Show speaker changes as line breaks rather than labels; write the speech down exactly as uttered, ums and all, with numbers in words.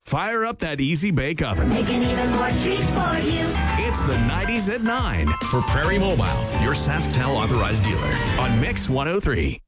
Fire up that Easy Bake Oven.
Making even more treats for you.
It's the nineties at nine for Prairie Mobile, your SaskTel authorized dealer on Mix one oh three.